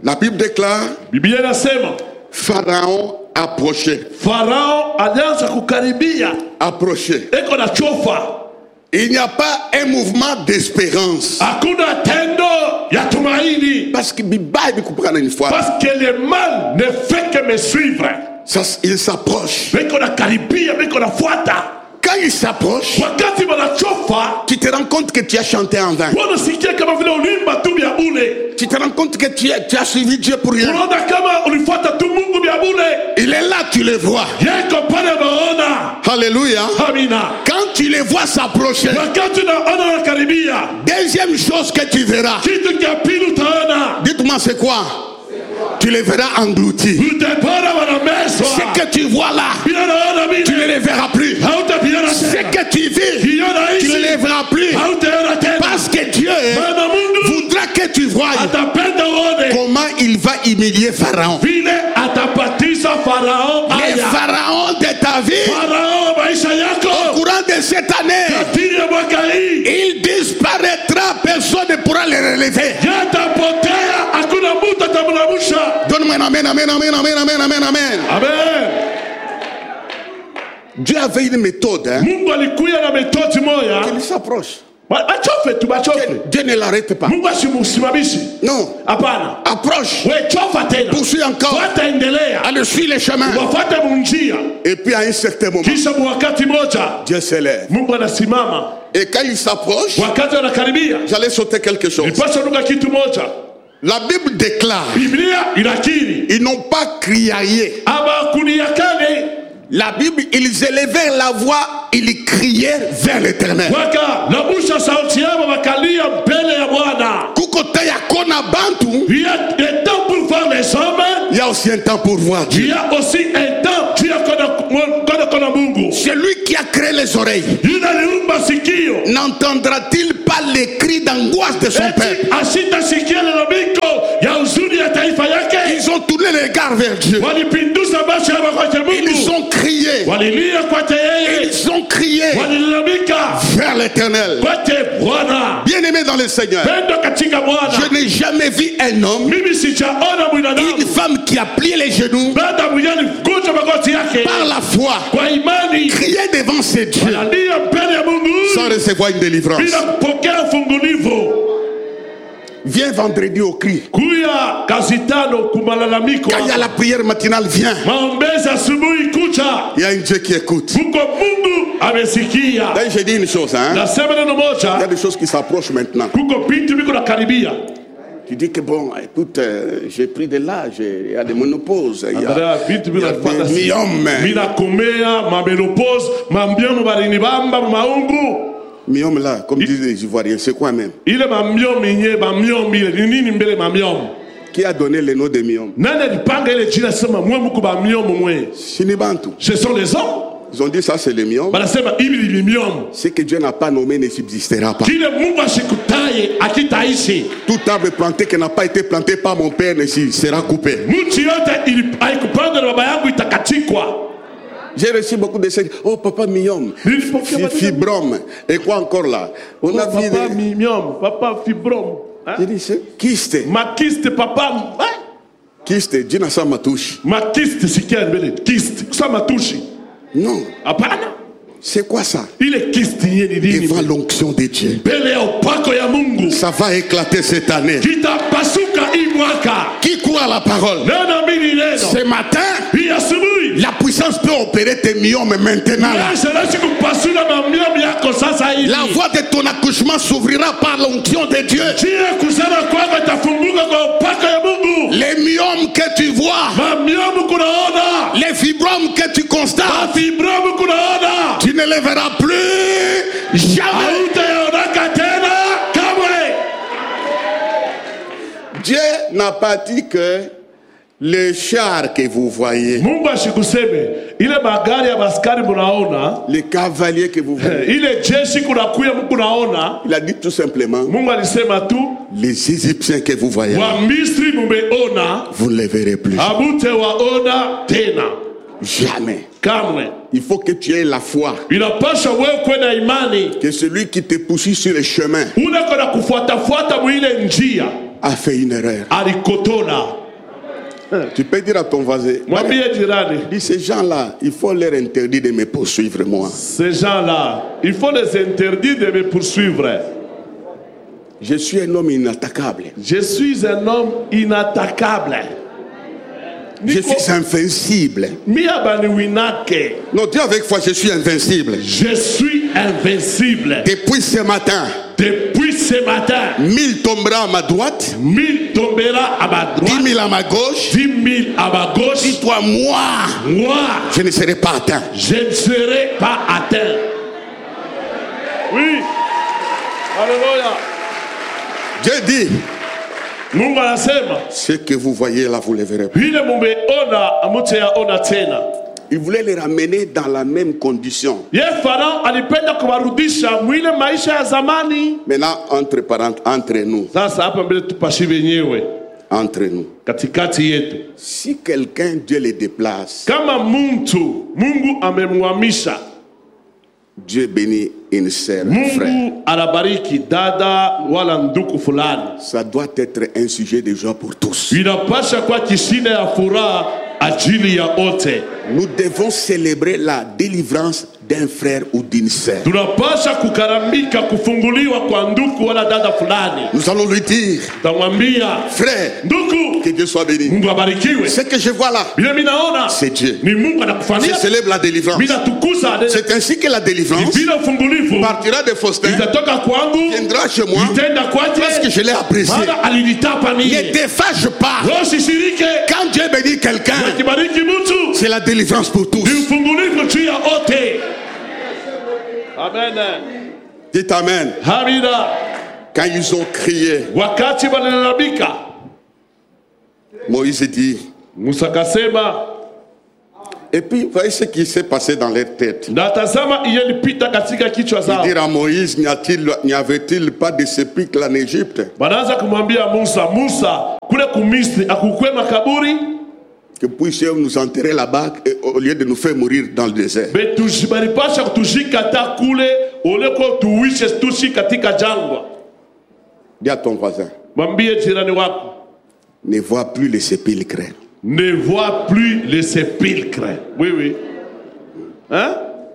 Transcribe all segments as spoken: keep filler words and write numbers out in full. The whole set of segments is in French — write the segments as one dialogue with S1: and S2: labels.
S1: La Bible déclare,
S2: Biblia inasema
S1: Pharaon approchait.
S2: Farao alianza kukaribia,
S1: Approchait.
S2: eko na chofa.
S1: Il n'y a pas un mouvement d'espérance.
S2: Hakuna tendo ya tumaini.
S1: Parce que Bible comprend une fois.
S2: Parce que le mal ne fait que me suivre.
S1: Ça, il s'approche.
S2: Beko na karibia, beko na fuata.
S1: Quand il s'approche,
S2: Wakati wanachofa,
S1: tu te rends compte que tu as chanté en vain.
S2: wanasikia kama vile ulimba tu bia bure.
S1: Tu te rends compte que tu as, tu as suivi Dieu pour rien.
S2: Unaona kama ulifuata tu Mungu bia bure.
S1: Il est là, tu le vois.
S2: Yeko pale maona.
S1: Alléluia.
S2: Amina.
S1: Quand tu les vois s'approcher,
S2: Wakati unaona wanakaribia,
S1: deuxième chose que tu verras,
S2: kitu cha pili utaona,
S1: dites-moi c'est quoi? Tu les verras engloutis.
S2: utapata wanameswa.
S1: Ce que tu vois là,
S2: Bila naona mimi,
S1: tu ne les verras plus.
S2: hautaviona
S1: Ce
S2: tena.
S1: que tu vis,
S2: Kiona
S1: tu ne
S2: hizi,
S1: les verras plus.
S2: hautaona tena.
S1: Parce que Dieu
S2: Maana Mungu
S1: voudra que tu voies
S2: atapenda uone
S1: comment il va humilier Pharaon.
S2: vile atapatisa Farao
S1: Les
S2: haya.
S1: pharaons de ta vie,
S2: Farao maisha
S1: au
S2: yako
S1: courant de cette année,
S2: katili ya mwaka hii
S1: il disparaîtra, personne ne pourra les relever.
S2: yatapotea, hakuna mtu atamlamusha.
S1: Donne-moi un amen, amen, amen, amen, amen, amen, amen.
S2: Amen.
S1: Dieu avait une méthode, hein.
S2: Mungu alikuya na metodi moya.
S1: Il s'approche.
S2: Ba- Bachofe tu bachofe.
S1: Dieu ne l'arrête pas.
S2: Mungu asimusimamishi.
S1: Non.
S2: Hapana.
S1: Approche.
S2: We chofa tena.
S1: Poursuis encore.
S2: Fuata endelea.
S1: Allez, suis les chemins.
S2: Wafuate munjia.
S1: Et puis à un certain moment,
S2: Kisha wakati moja
S1: Dieu s'élève.
S2: Mungu anasimama.
S1: Et quand il s'approche,
S2: Wakati anakaribia.
S1: j'allais sauter quelque chose.
S2: Nipasha nuka kitu moja.
S1: La Bible déclare,
S2: Biblia inakiri.
S1: ils n'ont pas criaillé.
S2: Aba kuniyakane.
S1: La Bible, ils élevaient la voix, ils criaient vers l'éternel.
S2: Waka labusha sauti yao wakalia mbele ya Bwana.
S1: Kuko ta ya kona bantu,
S2: Il y a un temps pour voir les hommes.
S1: il y a aussi un temps pour voir
S2: Il
S1: Dieu.
S2: y a aussi un temps tu as kona Mungu.
S1: Celui qui a créé les oreilles,
S2: Yule aliumba sikio.
S1: n'entendra-t-il pas les cris d'angoisse de son peuple?
S2: Eti asitasikia lalamiko ya huzuni ya taifa yake.
S1: Ils ont tourné les regards vers Dieu.
S2: Walipinduza macho yao kwake
S1: Ils
S2: Mungu.
S1: ont crié.
S2: Walilia kwake yeye.
S1: Ils ont crié
S2: Walilalamika
S1: vers l'éternel.
S2: kwake Bwana.
S1: Bien-aimé dans le Seigneur,
S2: Pendo katika Bwana.
S1: je n'ai jamais vu un homme,
S2: Mimi sijaona mwanadamu
S1: une femme qui a plié les genoux
S2: baada mwenyewe kuja magoti yake
S1: par la foi,
S2: kwa imani
S1: crier devant ses dieux
S2: analia mbele ya Mungu
S1: sans recevoir une délivrance.
S2: bila kupokea fungulivu.
S1: Viens vendredi au cri.
S2: Kuya kazi tano kumalalamiko.
S1: Quand il y a la prière matinale, viens.
S2: Maombezi asubuhi kucha.
S1: Il y a un Dieu qui écoute.
S2: Mungu Mungu amesikia.
S1: Là, j'ai dit une chose, hein.
S2: Nasema neno
S1: Il y a
S2: moja.
S1: des choses qui s'approchent maintenant.
S2: Kuko vitu viko nakaribia.
S1: Tu dis que bon, écoute, euh, j'ai pris de l'âge, il y a des monopauses, il y
S2: Andrea
S1: a,
S2: vitu
S1: il y a
S2: vinapata
S1: des myomes.
S2: mina komea mamenopause mambiano barini bamba maungu.
S1: Myomes là, comme disent les Ivoiriens, c'est quoi même?
S2: Ile mamiomi nye mamiomi ile ni nini mbele mamiomi?
S1: Qui a donné le nom de myomes?
S2: Nani alipanga ile jina sema mwe mko mamiomi mwe?
S1: Sinibantu.
S2: Ce sont les hommes.
S1: Ils ont dit ça, c'est les myomes.
S2: Banasema hivi ni miomi.
S1: Ce que Dieu n'a pas nommé ne subsistera pas.
S2: Kile Mungu ashikutaye akitaishi.
S1: Tout arbre planté qui n'a pas été planté par mon père ne sera coupé.
S2: Mti yote haikupandwa na baba yangu itakatikwa.
S1: J'ai reçu beaucoup de signes. Oh, papa myome,
S2: Nilipokea
S1: fibrome. Et quoi encore là? On a vu
S2: papa
S1: des...
S2: miomi, papa fibrome.
S1: J'ai dit, c'est kyste.
S2: Makiste papa. Eh?
S1: Kyste, Dieu n'a pas ma touche.
S2: Makiste sikia mbele. Kiste. Kusa matushi.
S1: Non.
S2: Hapana.
S1: C'est quoi ça?
S2: Ile kiste nye ni nini?
S1: Devant l'onction de Dieu.
S2: Mbele ya upako ya Mungu.
S1: Ça va éclater cette année.
S2: Kitapasuka hii mwaka.
S1: Qui croit à la parole?
S2: Neno mimi neno.
S1: Ce matin,
S2: Hii asubuhi.
S1: la puissance peut opérer tes myomes maintenant. Là.
S2: Yesu anaweza kupasula mamiomi yako sasa hivi.
S1: La voie de ton accouchement s'ouvrira par l'onction de Dieu.
S2: Njia kuzala kwako itafunguka kwa upako ya Mungu.
S1: Les myomes que tu vois,
S2: Mamiomi kunaona.
S1: les fibromes que tu constates,
S2: Mafibromu kunaona.
S1: tu ne les verras plus jamais.
S2: Hautayaonaka tena kamwe.
S1: Dieu n'a pas dit que les chars que vous voyez,
S2: Mungu asikuseme ile magari ya maskari munaona,
S1: les cavaliers que vous voyez,
S2: ile jeshi kunakuya Mungu naona.
S1: il a dit tout simplement,
S2: Mungu alisema tu
S1: les Égyptiens que vous voyez,
S2: wa Misri mumeona,
S1: vous ne les verrez plus.
S2: hamute waona tena
S1: Jamais.
S2: kamwe.
S1: Il faut que tu aies la foi.
S2: Inapasha wewe kuwe na imani.
S1: Que celui qui te poursuit sur le chemin,
S2: Unako na kufuata fuata mwile njia.
S1: a fait une erreur.
S2: Alikotona.
S1: Tu peux dire à ton voisin,
S2: Mwambie jirani,
S1: dis ces gens-là, il faut leur interdire de me poursuivre moi.
S2: ces gens-là, il faut les interdire de me poursuivre.
S1: Je suis un homme inattaquable.
S2: Je suis un homme inattaquable.
S1: Je suis invincible.
S2: Miabani winake.
S1: Non, dis avec foi, je suis invincible.
S2: Je suis invincible.
S1: Depuis ce matin,
S2: Depuis ce matin,
S1: mille tombera à ma droite,
S2: mille tombera à ma
S1: dix
S2: droite,
S1: mille à ma gauche.
S2: dix mille à ma gauche.
S1: Dis-toi, moi,
S2: Moi,
S1: je ne serai pas atteint.
S2: je ne serai pas atteint. Oui. Alléluia.
S1: Dieu dit,
S2: Mungu anasema,
S1: ce que vous voyez là, vous le verrez pas.
S2: vile mumeona hamutayaona tena.
S1: Il voulait les ramener dans la même condition.
S2: Ye Farao alipenda kuwarudisha mwile maisha ya zamani.
S1: Maintenant, entre parenthèses, entre nous,
S2: Sasa hapa mbele tupashi wenyewe
S1: entre nous.
S2: katikati yetu.
S1: Si quelqu'un, Dieu le déplace,
S2: Kama mtu Mungu amemhamisha,
S1: Dieu bénit une sœur, un frère.
S2: Mungu anabariki dada wala ndugu fulani,
S1: Ça doit être un sujet de joie pour tous.
S2: inapasha kwa kishina ya furaha ajili ya wote.
S1: Nous devons célébrer la délivrance d'un frère ou d'une sœur.
S2: Tunapasha kukarambika kufunguliwa kwa ndugu wala dada fulani.
S1: Nous allons lui dire,
S2: Tamwambia,
S1: frère,
S2: ndugu,
S1: que Dieu soit béni.
S2: Mungu abarikiwe.
S1: Ce que je vois là,
S2: Vile mimi naona
S1: c'est Dieu.
S2: ni Mungu
S1: Je
S2: anakufanyia.
S1: célèbre la délivrance.
S2: Mimi natukuza
S1: C'est ainsi que la délivrance
S2: vile ufungulivu
S1: partira de Faustin,
S2: itatoka kwangu,
S1: viendra chez moi,
S2: itenda
S1: parce que
S2: kwake,
S1: je l'ai apprécié.
S2: maana alinitapa
S1: Ne
S2: mie.
S1: te fâche pas.
S2: Usishirike.
S1: Quand Dieu bénit quelqu'un,
S2: Akibariki mtu
S1: c'est la délivrance pour tous.
S2: ni ufungulivu juu ya wote. Amen.
S1: Dites Amen.
S2: Hamida.
S1: Quand ils ont crié,
S2: Wakati walilalamika,
S1: Moïse dit,
S2: Musa kasema,
S1: et puis voyez ce qui s'est passé dans leur tête.
S2: natazama ilipita katika kichwa zao.
S1: Dire à Moïse, n'y a-t-il, n'y avait-il pas de sépulcre en Égypte?
S2: Wanaanza kumwambia Musa, Musa, kule kumisri akukwe makaburi,
S1: Que puissions nous enterrer là-bas et- au lieu de nous faire mourir dans le désert.
S2: balipasha kutujika hata kule oleko tuishe tushi katika jangwa.
S1: Dis à ton voisin,
S2: Mwambie jirani wako,
S1: ne vois plus les sépulcres.
S2: ne vois plus les sépulcres. Oui, oui. Hein?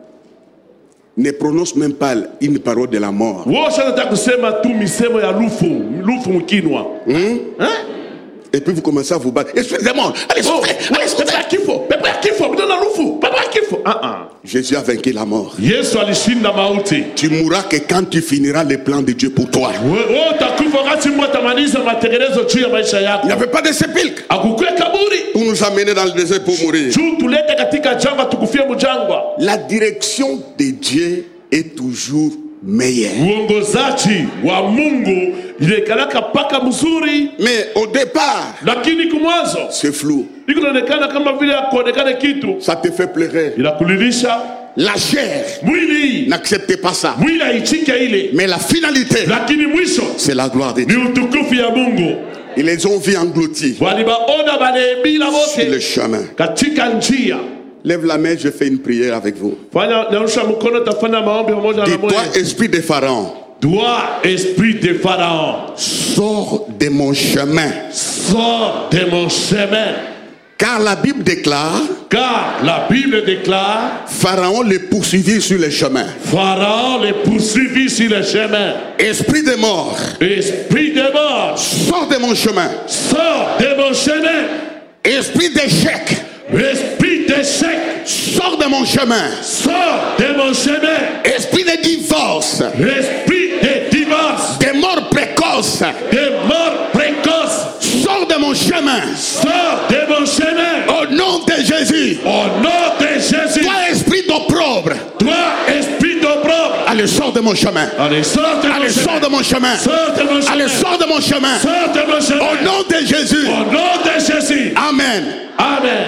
S1: Ne prononce même pas une parole de la mort.
S2: Wosha nataka kusema tu misemo ya lufu, lufu mkinwa.
S1: Hein?
S2: Hein?
S1: Et puis vous commencez à vous battre. Excusez-moi, allez
S2: Oh,
S1: souffrir, allez
S2: pepe
S1: souffrir.
S2: ya kifo, pepe ya kifo, bidona lufu, pepe ya kifo. Ah ah.
S1: Jésus a vaincu la mort.
S2: Yesu alishinda mauti.
S1: Tu mourras que quand tu finiras les plans de Dieu pour toi.
S2: Wewe utakufa wakati Mungu atamaliza matengenezo juu ya maisha
S1: Il
S2: yako.
S1: n'y avait pas de sépulcre
S2: Akukwe kaburi.
S1: pour nous amener dans le désert pour mourir.
S2: Juu tulete katika jangwa tukufie mjangwa.
S1: La direction de Dieu est toujours meilleure.
S2: Uongozaji wa Mungu inaonekana paka mzuri,
S1: Mais au départ,
S2: lakini kumwanzo
S1: c'est flou.
S2: iko inaonekana kama vile hakuonekana kitu.
S1: Ça te fait pleurer.
S2: Inakulilisha
S1: La chair
S2: mwili,
S1: n'accepte pas ça.
S2: mwili haichike ile,
S1: Mais la finalité,
S2: lakini mwisho
S1: c'est la gloire de
S2: ni
S1: Dieu.
S2: utukufu ya Mungu.
S1: Ils les ont vus engloutis
S2: Walibaona balebila
S1: sur le
S2: wote
S1: chemin.
S2: katika njia.
S1: Lève la main, je fais une prière avec vous.
S2: Fanya nyosha mkono, tafanya maombi pamoja na
S1: Dis-toi,
S2: mwe.
S1: esprit de Pharaon,
S2: Toi, esprit de Pharaon,
S1: sors de mon chemin.
S2: sors de mon chemin.
S1: Car la Bible déclare,
S2: Car la Bible déclare,
S1: Pharaon les poursuivit sur le chemin.
S2: Pharaon les poursuivit sur le chemin.
S1: Esprit de mort,
S2: Esprit de mort,
S1: sors de mon chemin.
S2: sors de mon chemin.
S1: Esprit d'échec,
S2: Esprit d'échec,
S1: sors de mon chemin.
S2: sors de mon chemin.
S1: Esprit de divorce,
S2: Esprit de divorce,
S1: de mort précoce,
S2: de mort précoce,
S1: sors de mon chemin.
S2: sors de mon chemin.
S1: Au nom de Jésus.
S2: Au nom de Jésus,
S1: Toi, esprit d'opprobre,
S2: toi, esprit d'opprobre,
S1: allez, sors de mon chemin.
S2: allez, sors de mon
S1: Allez, sors
S2: chemin.
S1: de mon chemin.
S2: Sors de mon chemin.
S1: Allez, sors de mon chemin.
S2: Sors de mon chemin.
S1: Au nom de Jésus.
S2: Au nom de Jésus.
S1: Amen.
S2: Amen.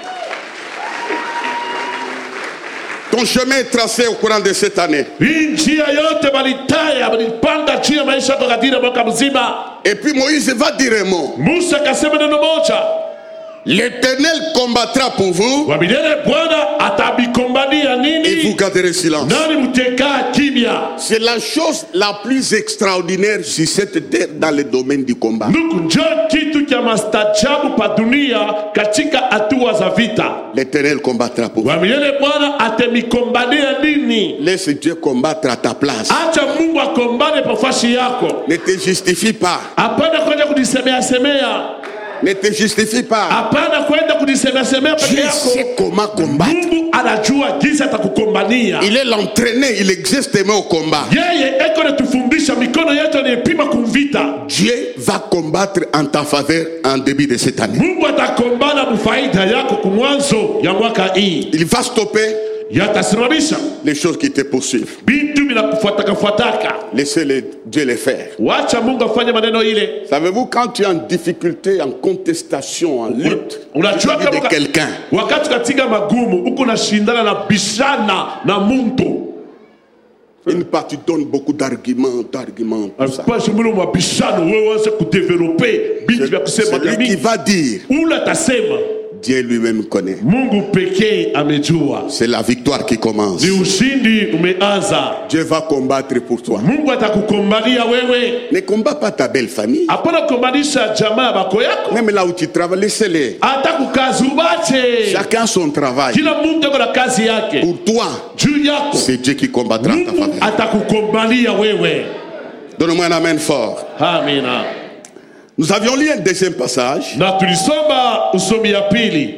S1: Ton chemin est tracé au courant de cette année.
S2: Hii njia yote walitaya walipanga njia maisha yako katika mwaka mzima.
S1: Et puis Moïse va dire un mot.
S2: Musa akasema neno moja.
S1: L'Éternel combattra pour vous
S2: Wa milele Bwana atabikombania
S1: et vous
S2: nini?
S1: garderez silence.
S2: Nani mtekaa kimya?
S1: C'est la chose la plus extraordinaire sur cette terre dans le domaine du combat.
S2: Nuku njo kitu kya mastajabu pa dunia katika hatua za vita.
S1: L'Éternel combattra pour vous.
S2: Wa milele Bwana atemikombania nini?
S1: Laisse Dieu combattre à ta place.
S2: Acha Mungu akombane pa fashi yako.
S1: Ne te justifie pas.
S2: Hapana kwenda kujisemea semea.
S1: Ne te justifie pas.
S2: Hapana kwenda kujisemea semea peke
S1: Dieu
S2: yako.
S1: sait comment combattre.
S2: Mungu anajua jinsi atakukombania.
S1: Il est l'entraîné, il existe tes mains au combat.
S2: Yeye eko natufundisha mikono yetu ni pima kumvita.
S1: Dieu va combattre en ta faveur en début de cette année.
S2: Mungu atakombana mfaida yako kumwanzo ya mwaka hii.
S1: Il va stopper
S2: Yatasimamisha
S1: les choses qui te poursuivent.
S2: bintu bila kufuataka fuataka.
S1: Laissez les, Dieu les faire.
S2: Wacha Mungu afanye maneno ile.
S1: Savez-vous, quand tu es en difficulté, en contestation, en lutte
S2: Unajua
S1: vis-à-vis de quelqu'un,
S2: wakati katika magumu uko nashindana na bishana na mtu.
S1: une partie donne beaucoup d'arguments, d'arguments, tout ça.
S2: Pas shumulu mwa bishano wewe waanze kudeveloper bintu vya kusema
S1: Celui qui va dire,
S2: ula tasema
S1: Dieu lui-même connaît.
S2: Mungu pekee amejua.
S1: C'est la victoire qui commence.
S2: Ni ushindi umeanza.
S1: Dieu va combattre pour toi.
S2: Mungu atakukombalia wewe.
S1: Ne combat pas ta belle famille.
S2: Hapana kukombanisha jamaa bako yako.
S1: Même là où tu travailles, laissez-les.
S2: Atakukazi ubache.
S1: Chacun son travail.
S2: Kila mtu ako na kazi yake.
S1: Pour toi,
S2: Juu yako
S1: c'est Dieu qui combattra en ta
S2: Mungu
S1: faveur.
S2: atakukombalia wewe.
S1: Donne-moi un amen fort.
S2: Amina.
S1: Nous avions lu un deuxième passage.
S2: Na tulisoma usomi ya pili.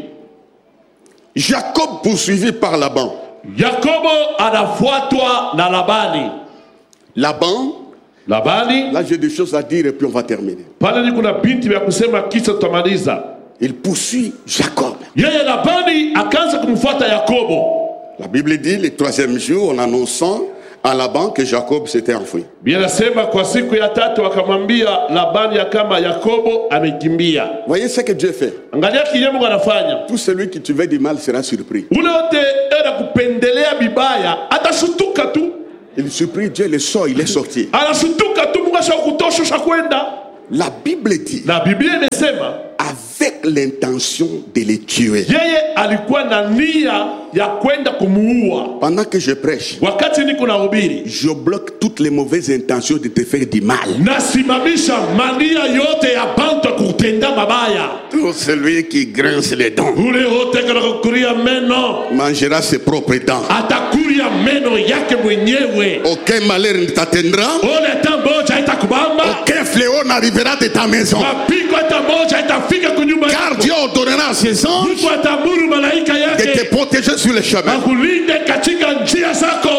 S1: Jacob poursuivi par Laban.
S2: Yakobo anafuatwa na Labani.
S1: Laban,
S2: Labani,
S1: là j'ai des choses à dire et puis on va terminer.
S2: pale ni kuna binti ya kusema kisha tutamaliza.
S1: Il poursuit Jacob.
S2: Yeye Labani akaanza kumfuata Yakobo.
S1: La Bible dit le troisième jour en annonçant à Laban que Jacob s'était enfui.
S2: Biblia inasema kwa siku ya tatu akamwambia Labani ya kama Yakobo amekimbia.
S1: Voyez ce que Dieu fait.
S2: Angalia kile Mungu anafanya.
S1: Tout celui qui te veut du mal sera surpris.
S2: Ule wote era kupendelea bibaya atashutuka tu.
S1: Il surprit Dieu, le sort, il est sorti.
S2: Anashutuka tu, Mungu ashakutosha kwenda.
S1: La Bible dit
S2: Na Biblia imesema
S1: avec l'intention de les tuer.
S2: yeye alikuwa na nia ya kwenda kumuua.
S1: Pendant que je prêche,
S2: Wakati niko nahubiri,
S1: je bloque toutes les mauvaises intentions de te faire du mal.
S2: nasimamisha mania yote ya bantu kutenda mabaya.
S1: Tout celui qui grince les dents
S2: Ule wote kana kukuria meno
S1: mangera ses propres dents.
S2: atakuria meno yake mwenyewe.
S1: Aucun malheur ne t'atteindra.
S2: Ole tamboja itakubamba.
S1: Aucun fléau n'arrivera de ta maison.
S2: Mapigo tamboja itafika kunyuma
S1: Car
S2: yako.
S1: Dieu ordonnera à ses anges
S2: Mungu atamuru malaika
S1: de te
S2: yake
S1: protéger sur le chemin.
S2: akulinde katika njia zako.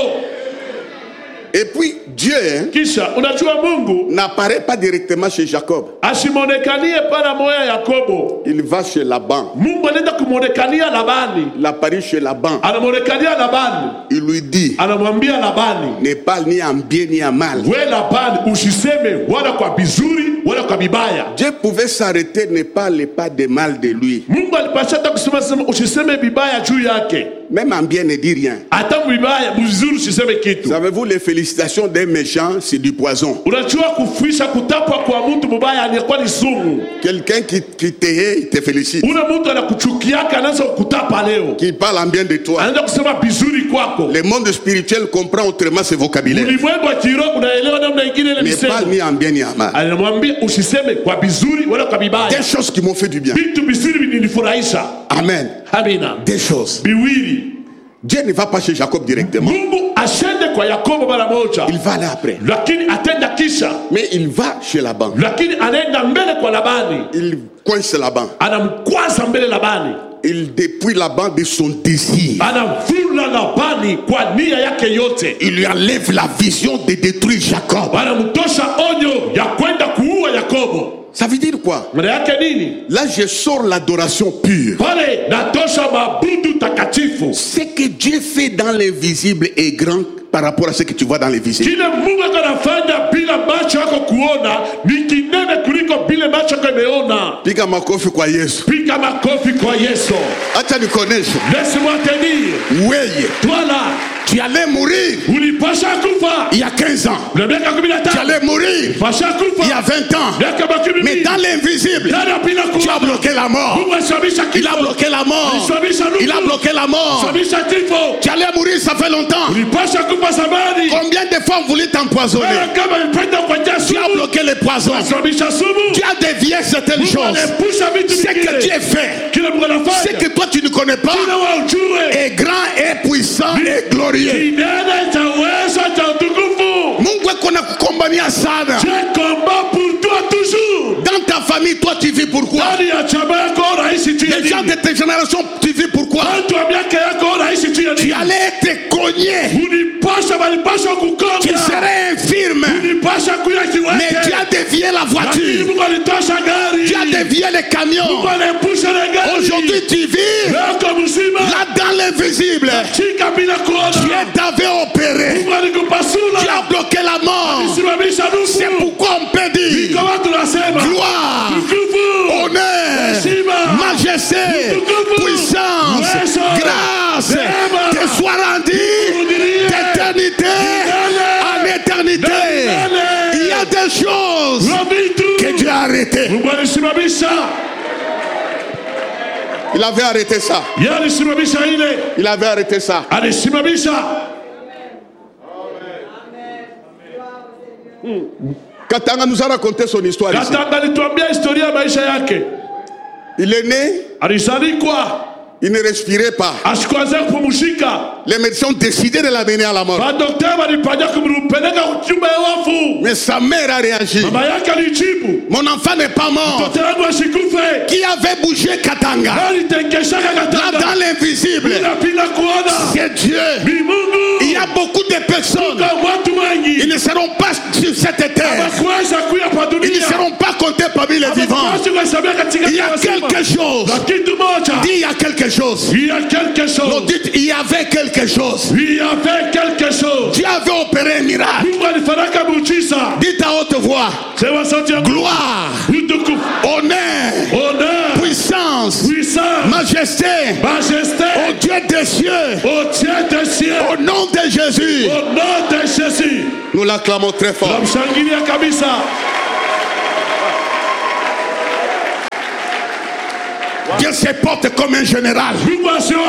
S1: Et puis Dieu hein,
S2: Kisha unajua Mungu
S1: n'apparaît pas directement chez Jacob.
S2: asimonekanie para moya Yakobo.
S1: Il va chez Laban.
S2: Mungu anaenda kumonekania Labani.
S1: Il apparaît chez Laban.
S2: Anamonekania Labani.
S1: Il lui dit,
S2: Anamwambia Labani,
S1: ne parle ni en bien ni en mal.
S2: we Labani usiseme wala kwa bizuri wala kwa bibaya.
S1: Dieu pouvait s'arrêter, ne parle pas de mal de lui.
S2: Mungu alipasha hata kusema sema usiseme bibaya juu yake.
S1: Même en bien, ne dit rien.
S2: Hata bibaya mzuri usiseme kitu.
S1: Savez-vous, les félicitations d'un méchant, c'est du poison.
S2: Unajua kufuisha kutapwa kwa mtu mbaya anakuwa ni sumu.
S1: Quelqu'un qui, qui te hait, il te félicite.
S2: Ule mtu anakuchukiaka anaanza kukutapa leo.
S1: Qui parle en bien de toi.
S2: Anaanza kusema bizuri kwako.
S1: Le monde spirituel comprend autrement ce vocabulaire.
S2: Ulimwengu wa kiroho unaelewa namna nyingine ile
S1: Ne
S2: misemo.
S1: parle ni en bien ni en mal.
S2: Anamwambia usiseme kwa bizuri wala kwa bibaya.
S1: Des choses qui m'ont fait du bien.
S2: Vitu bizuri vinanifurahisha.
S1: Amen.
S2: Amina.
S1: Des choses.
S2: Biwili.
S1: Dieu ne va pas chez Jacob directement.
S2: Mungu ashende kwa Yakobo mara moja.
S1: Il va aller après.
S2: Lakini atenda kisha.
S1: Mais il va chez Laban.
S2: Lakini anaenda mbele kwa Labani.
S1: Il coince Laban.
S2: Anamkwaza mbele Labani.
S1: Il dépouille Laban de son désir.
S2: Anamvula Labani kwa nia yake yote.
S1: Il lui enlève la vision de détruire Jacob.
S2: Anamtosha onyo ya kwenda kuua Yakobo.
S1: Ça veut dire quoi?
S2: Maana yake nini?
S1: Là, je sors l'adoration pure.
S2: Pale natosha mabudu takatifu.
S1: Ce que Dieu fait dans l'invisible est grand par rapport à ce que tu vois dans l'invisible.
S2: Kile Mungu anafanya bila macho yako kuona ni kinene kuliko bila macho yako imeona.
S1: Piga makofi kwa Yesu.
S2: Piga makofi kwa Yesu.
S1: Acha nikuoneshe.
S2: Laisse-moi te dire.
S1: Weye.
S2: Toi là,
S1: Tu allais mourir
S2: ulipasha kufa
S1: il y a quinze ans.
S2: na miaka kumi na
S1: Tu
S2: tano
S1: allais mourir
S2: pasha kufa
S1: il y a vingt ans.
S2: miaka makumi
S1: Mais
S2: mbili
S1: dans l'invisible,
S2: ndani ya bila
S1: tu as
S2: kuona
S1: bloqué la mort.
S2: Mungu alisababisha
S1: Il a
S2: kifo
S1: bloqué la mort.
S2: alisababisha nufu
S1: Il a bloqué la mort.
S2: alisababisha kifo
S1: Tu allais mourir, ça fait longtemps.
S2: ulipasha kufa zamani
S1: Combien de fois on voulait t'empoisonner?
S2: wewe kama ulipenda kwa njia
S1: Tu as
S2: sumu
S1: bloqué les poisons.
S2: alisababisha sumu
S1: Tu as dévié certaines
S2: Mungu
S1: choses.
S2: anepusha vitu
S1: Ce que
S2: vingine
S1: Dieu fait,
S2: kile Mungu
S1: ce
S2: anafanya
S1: que toi tu ne connais pas,
S2: kile wewe ujue
S1: est grand et puissant et glorieux.
S2: kinene cha uwezo cha utukufu
S1: Mungu eko na kukombania sana.
S2: je combat pour toi toujours
S1: Dans ta famille, toi tu vis pourquoi?
S2: ndani ya chama yako unaishi tu ya
S1: Les gens
S2: nini
S1: de tes générations, tu vis pourquoi?
S2: watu wa miaka yako unaishi tu ya
S1: Tu
S2: nini
S1: allais être cogné.
S2: ulipasha walipasha
S1: Tu
S2: kukonga
S1: serais infirme.
S2: ulipasha kuya
S1: Mais tu
S2: kiwete
S1: as dévié la
S2: lakini
S1: voiture.
S2: Mungu alitosha gari
S1: Tu as dévié les camions.
S2: Mungu anepusha na gari
S1: Aujourd'hui, tu vis
S2: yako mzima
S1: là dans l'invisible.
S2: chika bila kuona
S1: Dieu t'avait opéré.
S2: Mungu alikupasula
S1: Tu as bloqué la mort.
S2: simamisha
S1: C'est
S2: nufu
S1: pourquoi on peut dire
S2: kama tunasema
S1: gloire,
S2: tukufu
S1: honneur,
S2: heshima
S1: majesté, puissance, grâce te soit rendue d'éternité en éternité. Il y a des choses que Dieu a arrêtées.
S2: Mungu alisimamisha
S1: Il avait arrêté ça.
S2: yeye alisimamisha ile
S1: Il avait arrêté ça.
S2: alisimamisha
S1: Katanga nous a raconté son histoire ici.
S2: Katanga alituambia historia ya maisha yake
S1: Il est né,
S2: alizaliwa
S1: il ne respirait pas.
S2: asikuanza kupumzika
S1: Les médecins ont décidé de l'amener à la mort.
S2: madaktari walifanya kumpeleka chumba ya wafu
S1: Mais sa mère a réagi.
S2: mama yake alijibu
S1: Mon enfant n'est pas mort.
S2: mtoto wangu asikufe
S1: Qui avait bougé Katanga?
S2: alitenkeshaka
S1: Là
S2: Katanga
S1: dans l'invisible,
S2: bila bila kuona
S1: c'est Dieu.
S2: ni Mungu
S1: Il y a beaucoup de personnes.
S2: kwa watu wengi
S1: Ils ne seront pas sur cette terre.
S2: hawakuweza kuya kwa
S1: Ils ne
S2: dunia
S1: seront pas comptés parmi les vivants.
S2: hawakuweza kuhesabia katika
S1: Il y a
S2: wazima.
S1: quelque chose.
S2: na kitu moja
S1: Dis, il y a quelque chose.
S2: il y a quelque
S1: Non,
S2: chose
S1: dites, il y avait quelque chose.
S2: il y avait quelque chose
S1: Dieu avait opéré un miracle.
S2: Mungu alifanyaka muujiza
S1: Dites à haute voix.
S2: sema sauti ya
S1: Gloire,
S2: utukufu
S1: honneur,
S2: honneur
S1: puissance,
S2: puissance
S1: majesté
S2: majesté
S1: au Dieu des cieux.
S2: au Dieu des cieux
S1: Au nom de Jésus.
S2: au nom de Jésus
S1: Nous l'acclamons très fort.
S2: namshangilia kabisa
S1: Dieu se porte comme un général.
S2: Mungu asiona